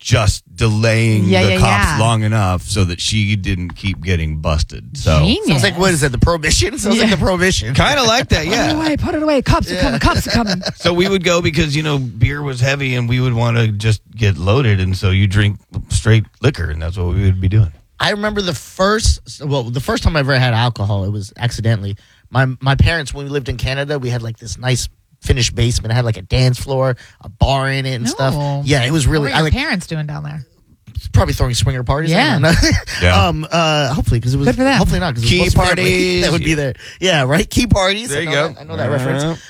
just delaying Yeah, the yeah, cops yeah. long enough so that she didn't keep getting busted. So Genius. Sounds like, what is it, the Prohibition? Sounds like the Prohibition. kind of like that, yeah. Put it away. Cops are coming. Cops are coming. So we would go because, beer was heavy and we would want to just get loaded. And so you drink straight liquor, and that's what we would be doing. I remember the first time I ever had alcohol, it was accidentally. My parents, when we lived in Canada, we had like this nice finished basement. It had like a dance floor, a bar in it and stuff. Yeah, it was really. What were your parents doing down there? Probably throwing swinger parties. Yeah. I don't know. Yeah. Hopefully, because it was Good for them. hopefully not because Key parties. that would be there. Yeah, right. Key parties. There you I go. know that reference.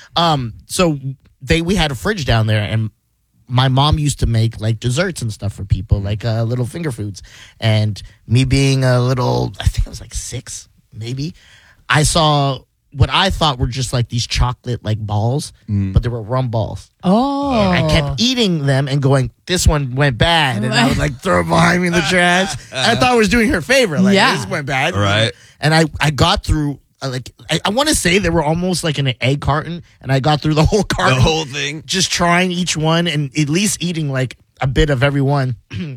So we had a fridge down there, and my mom used to make like desserts and stuff for people, like little finger foods. And me being a little, I think I was like 6, maybe. I saw what I thought were just like these chocolate like balls, but they were rum balls. Oh. And I kept eating them and going, this one went bad. And I would like throw it behind me in the trash. I thought I was doing her a favor. Like, Yeah. this went bad. Right. And I got through, I want to say they were almost like in an egg carton. And I got through the whole carton. The whole thing. Just trying each one and at least eating like a bit of every one.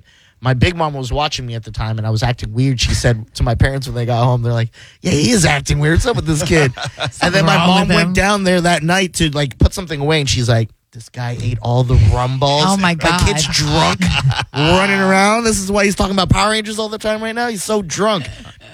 My big mom was watching me at the time, and I was acting weird. She said to my parents when they got home, they're like, yeah, he is acting weird. What's up with this kid? And then my wrong mom with him. went down there that night to like put something away, and she's like, this guy ate all the rum balls. Oh, my God. My kid's drunk, running around. This is why he's talking about Power Rangers all the time right now. He's so drunk.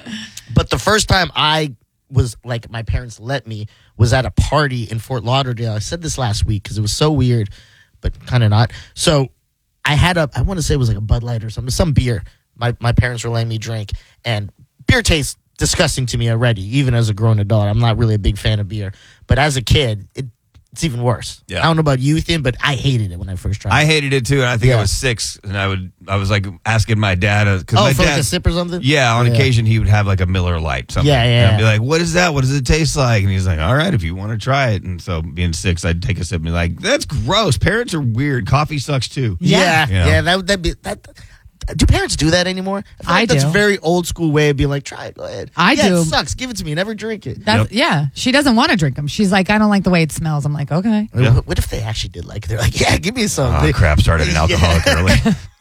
But the first time I was like, my parents let me, was at a party in Fort Lauderdale. I said this last week because it was so weird, but kind of not. So I had I want to say it was like a Bud Light or something, some beer. My parents were letting me drink, and beer tastes disgusting to me already, even as a grown adult. I'm not really a big fan of beer, but as a kid, it's even worse. Yeah. I don't know about you, Ethan, but I hated it when I first tried. I hated it too, and I think Yeah. I was 6, and I was like asking my dad because my for dad, like a sip or something. yeah, on Yeah. occasion he would have like a Miller Lite, something. Yeah, yeah, And I'd be yeah. like, "What is that? What does it taste like?" And he's like, "All right, if you want to try it." And so, being 6, I'd take a sip and be like, "That's gross. Parents are weird. Coffee sucks too." Yeah, Yeah. yeah. That'd be that. Do parents do that anymore? I feel I like that's do. a very old school way of being like, try it, go ahead. I yeah, do. It sucks. Give it to me. Never drink it. Yeah. She doesn't want to drink them. She's like, I don't like the way it smells. I'm like, okay. Yeah. What if they actually did like it? They're like, yeah, give me some. Oh crap! Started an alcoholic early.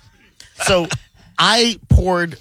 So I poured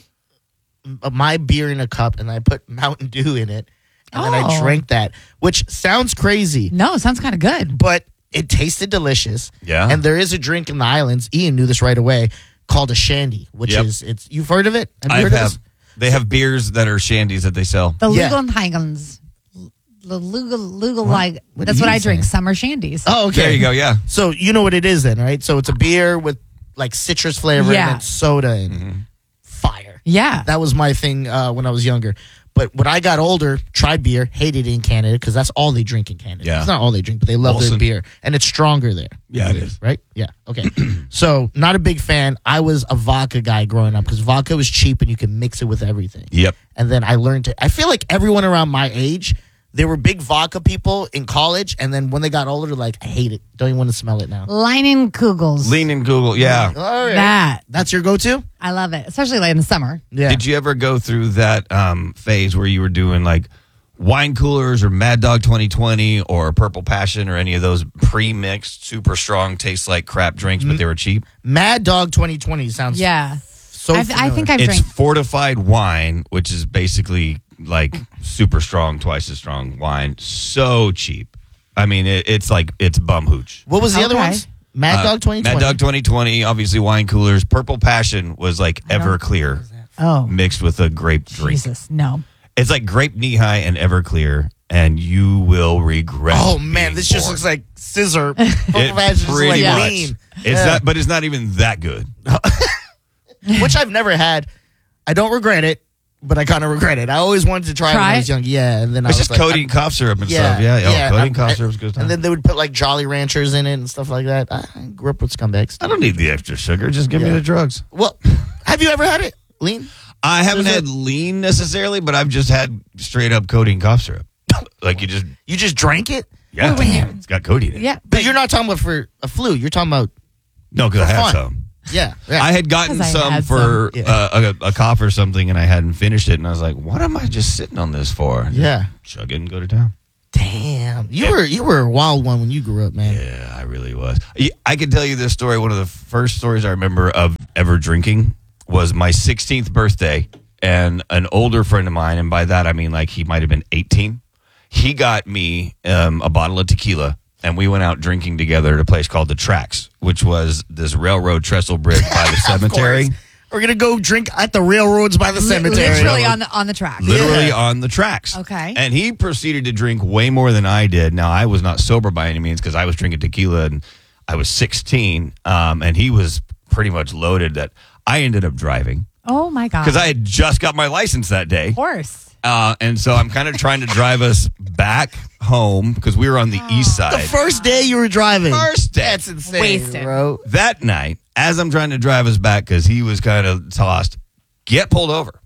my beer in a cup and I put Mountain Dew in it, and then I Oh. drank that, which sounds crazy, No, it sounds kind of good. but it tasted delicious. Yeah. And there is a drink in the islands. Ian knew this right away, called a shandy, which Yep. it's. You've heard of it? Have you I heard of have. this? They have beers that are shandies that they sell. The Yeah. Lugal Highlands. The Lugal like What that's are what you I drink. saying? Summer shandies. Oh, okay. There you go. Yeah. So you know what it is then, right? So it's a beer with like citrus flavor Yeah. and then soda and fire. Yeah. That was my thing when I was younger. But when I got older, tried beer, hated it in Canada because that's all they drink in Canada. Yeah. It's not all they drink, but they love their Molson. beer. And it's stronger there. Yeah, it is. Right? Yeah. Okay. So not a big fan. I was a vodka guy growing up because vodka was cheap and you could mix it with everything. Yep. And then I learned to, I feel like everyone around my age, they were big vodka people in college. And then when they got older, they're like, I hate it. Don't even want to smell it now. Leinen Kugels. Lean in Google. Yeah. All right. That. That's your go-to? I love it. Especially like in the summer. Yeah. Did you ever go through that phase where you were doing like wine coolers or Mad Dog 2020 or Purple Passion or any of those pre-mixed, super strong, taste like crap drinks, but they were cheap? Mad Dog 2020 sounds Yeah. so I familiar. think I've It's drank. fortified wine, which is basically like super strong, twice as strong wine. So cheap. I mean, it's like, it's bum hooch. What was the other Okay. ones? Mad Dog 2020. Mad Dog 2020, obviously wine coolers. Purple Passion was like Everclear Oh, mixed with a grape drink. Jesus. No. It's like grape knee-high and Everclear, and you will regret. Oh man, being this just born. looks like scissor. It It's pretty like much. lean. It's not, but it's not even that good. Which I've never had. I don't regret it, but I kind of regret it. I always wanted to try it when Try I was it? young. Yeah, and then I It's was just like, codeine cough syrup and yeah, stuff. Yeah, yeah, codeine I'm- cough syrup's good stuff. and then they would put like Jolly Ranchers in it and stuff like that. I grew up with scumbags. I don't need the extra sugar. Just give me Yeah. the drugs. Well, have you ever had it? Lean? I haven't Is it- had lean necessarily, but I've just had straight up codeine cough syrup. Like you just drank it? yeah, when you- it's got codeine in it. Yeah. But you're not talking about for a flu. You're talking about No, because I For had fun. some. yeah. I had gotten 'Cause I some had for some. a cough or something, and I hadn't finished it, and I was like, "What am I just sitting on this for?" Yeah. Chug it and go to town. Damn, you were a wild one when you grew up, man. Yeah, I really was. I can tell you this story. One of the first stories I remember of ever drinking was my 16th birthday, and an older friend of mine, and by that I mean like he might have been 18. He got me a bottle of tequila, and we went out drinking together at a place called The Tracks, which was this railroad trestle bridge by the cemetery. We're going to go drink at the railroads by the cemetery. Literally on the track. Literally on the tracks. Okay. And he proceeded to drink way more than I did. Now, I was not sober by any means because I was drinking tequila and I was 16. And he was pretty much loaded that I ended up driving. Oh, my God. Because I had just got my license that day. Of course. And so I'm kind of trying to drive us back home because we were on the east side. The first day you were driving. First day. That's insane, Wasted. bro. That night, as I'm trying to drive us back because he was kind of tossed, get pulled over.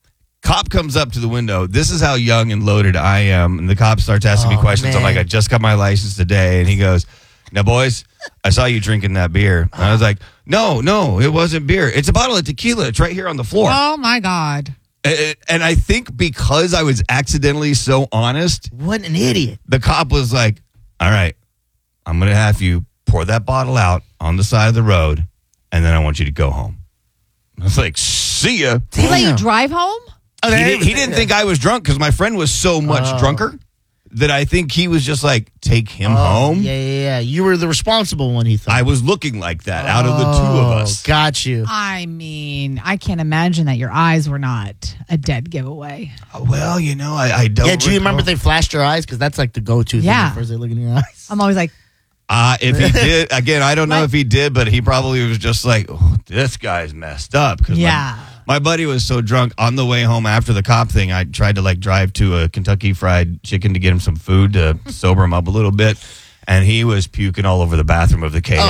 Cop comes up to the window. This is how young and loaded I am. And the cop starts asking me questions. I'm man. like, I just got my license today. And he goes, now, boys, I saw you drinking that beer. And I was like, no, it wasn't beer. It's a bottle of tequila. It's right here on the floor. Oh, my God. And I think because I was accidentally so honest, What an idiot. the cop was like, all right, I'm going to have you pour that bottle out on the side of the road, and then I want you to go home. I was like, see ya. Did he let you Damn. drive home? He didn't think I was drunk because my friend was so much drunker that I think he was just like, take him home. Yeah. You were the responsible one, he thought. I was looking like that out of the two of us. Got you. I mean, I can't imagine that your eyes were not a dead giveaway. Well, I don't. Yeah, do you remember recall. they flashed your eyes? Because that's like the go-to Yeah. thing first they look in your eyes. I'm always like, If he did, again, I don't know What? if he did, but he probably was just like, oh, this guy's messed up. Cause yeah. my buddy was so drunk on the way home after the cop thing. I tried to drive to a Kentucky Fried Chicken to get him some food to sober him up a little bit. And he was puking all over the bathroom of the KFC.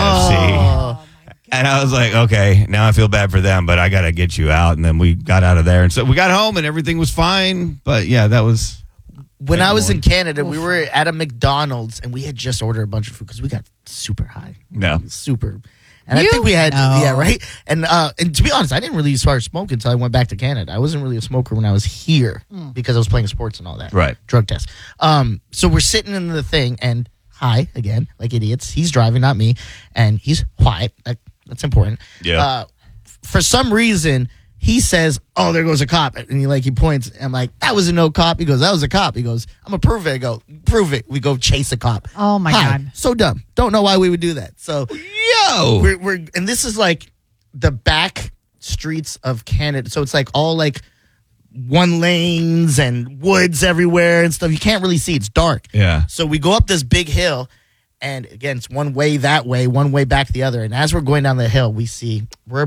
Oh. And I was like, okay, now I feel bad for them, but I got to get you out. And then we got out of there. And so we got home and everything was fine. But yeah, that was. When I was in Canada, we were at a McDonald's and we had just ordered a bunch of food because we got super high. No. Super. And I You? think we had, No. yeah, right? And to be honest, I didn't really start smoking until I went back to Canada. I wasn't really a smoker when I was here because I was playing sports and all that. Right. Drug test. So we're sitting in the thing and hi, again, like idiots. He's driving, not me. And he's quiet. That's important. Yeah. For some reason, he says, oh, there goes a cop. And he points. I'm like, that was a no cop. He goes, that was a cop. He goes, I'm going to prove it. I go, prove it. We go chase a cop. Oh, my Hi. God. So dumb. Don't know why we would do that. So Yo. we're and this is like the back streets of Canada. So it's like all like one lanes and woods everywhere and stuff. You can't really see. It's dark. Yeah. So we go up this big hill. And again, it's one way that way, one way back the other. And as we're going down the hill, we see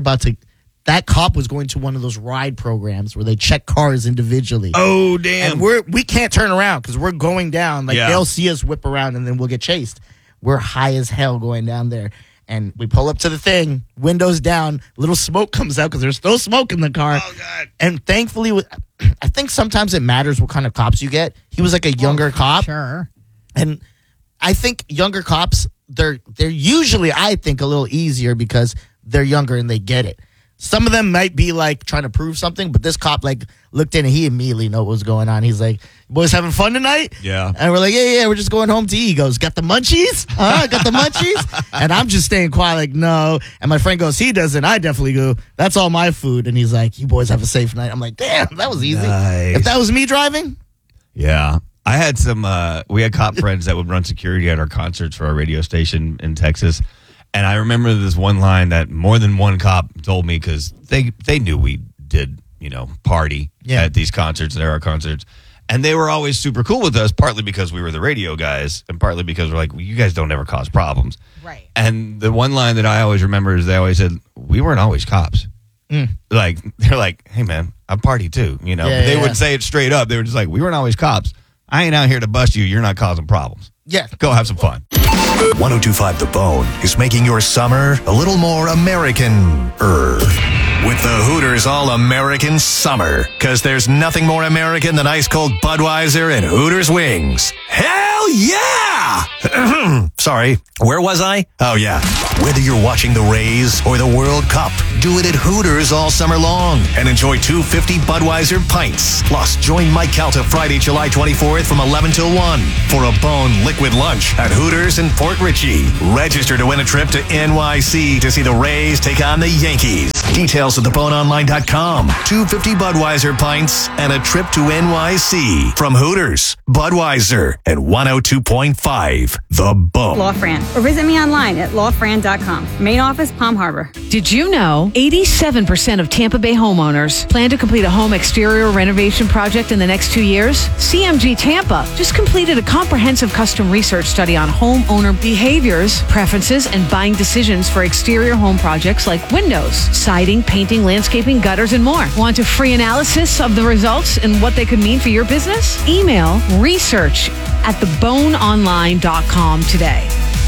that cop was going to one of those ride programs where they check cars individually. Oh, damn. And we can't turn around because we're going down. Like Yeah. they'll see us whip around and then we'll get chased. We're high as hell going down there. And we pull up to the thing, windows down, little smoke comes out because there's still smoke in the car. Oh, God. And thankfully, I think sometimes it matters what kind of cops you get. He was like a younger cop. Sure. And I think younger cops, they're usually, I think, a little easier because they're younger and they get it. Some of them might be like trying to prove something, but this cop looked in and he immediately knew what was going on. He's like, boys having fun tonight? Yeah. And we're like, yeah, we're just going home to eat. He goes, got the munchies? Got the munchies? And I'm just staying quiet like, no. And my friend goes, he doesn't. I definitely go, that's all my food. And he's like, you boys have a safe night. I'm like, damn, that was easy. Nice. If that was me driving, Yeah. I had we had cop friends that would run security at our concerts for our radio station in Texas. And I remember this one line that more than one cop told me because they knew we did, party at these concerts and at our concerts. And they were always super cool with us, partly because we were the radio guys and partly because we're like, well, you guys don't ever cause problems. Right. And the one line that I always remember is they always said, we weren't always cops. Like, they're like, hey, man, I party too, But they wouldn't say it straight up. They were just like, we weren't always cops. I ain't out here to bust you. You're not causing problems. yeah. Go have some fun. 1025 The Bone is making your summer a little more American-er. With the Hooters All-American Summer. Because there's nothing more American than ice-cold Budweiser and Hooters wings. Hell yeah! Sorry, where was I? Oh, yeah. Whether you're watching the Rays or the World Cup, do it at Hooters all summer long and enjoy 250 Budweiser pints. Plus, join Mike Calta Friday, July 24th from 11 till 1 for a Bone Liquid Lunch at Hooters in Port Richey. Register to win a trip to NYC to see the Rays take on the Yankees. Details at theboneonline.com. 250 Budweiser pints and a trip to NYC from Hooters, Budweiser, and 102.5 The Bone. LawFran, or visit me online at lawfran.com. Main office, Palm Harbor. Did you know 87% of Tampa Bay homeowners plan to complete a home exterior renovation project in the next 2 years? CMG Tampa just completed a comprehensive custom research study on homeowner behaviors, preferences, and buying decisions for exterior home projects like windows, siding, painting, landscaping, gutters, and more. Want a free analysis of the results and what they could mean for your business? Email research@theboneonline.com today.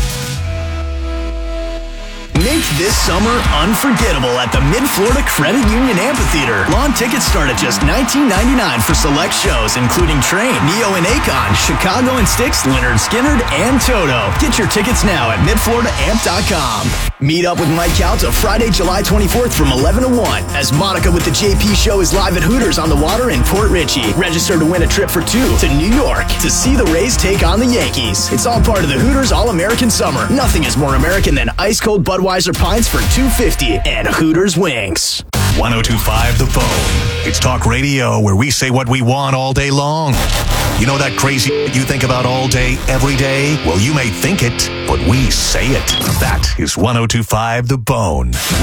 Make this summer unforgettable at the Mid-Florida Credit Union Amphitheater. Lawn tickets start at just $19.99 for select shows, including Train, Neo and Akon, Chicago and Styx, Leonard Skinner, and Toto. Get your tickets now at midfloridaamp.com. Meet up with Mike Calta Friday, July 24th from 11 to 1 as Monica with the JP Show is live at Hooters on the Water in Port Richey. Register to win a trip for two to New York to see the Rays take on the Yankees. It's all part of the Hooters All-American Summer. Nothing is more American than ice-cold Budweiser pints for $2.50 and Hooters wings. 102.5 The Bone. It's talk radio where we say what we want all day long. You know that crazy you think about all day, every day? Well, you may think it, but we say it. That is 102.5 The Bone.